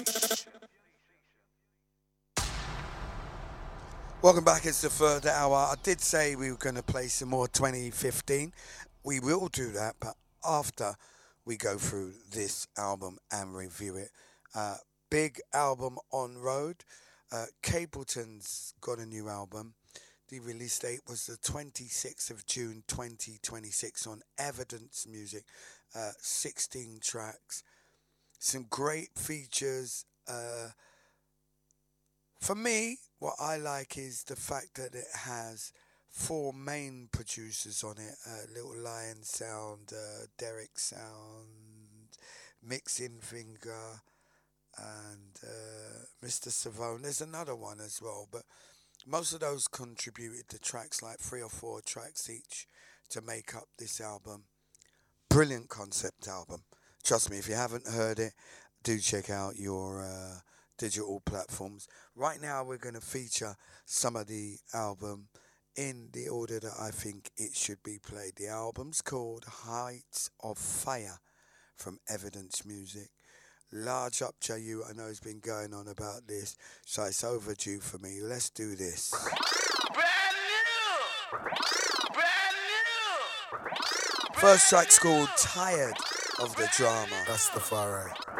Welcome back. It's the third hour. I did say we were going to play some more 2015. We will do that, but after we go through this album and review it. Uh, Big album on road. Capleton's got a new album. The release date was the 26th of June 2026 on Evidence Music. 16 tracks. Some great features. For me, what I like is the fact that it has four main producers on it: Little Lion Sound, Derek Sound, Mixing Finger, and Mr. Savone. There's another one as well, but most of those contributed to tracks, like three or four tracks each, to make up this album. Brilliant concept album. Trust me, if you haven't heard it, do check out your digital platforms. Right now, we're going to feature some of the album in the order that I think it should be played. The album's called Heights of Fire from Evidence Music. Large Up JU, I know has been going on about this, so it's overdue for me. Let's do this. Brand new! Brand new! First track's called Tired of the Drama. Rastafari.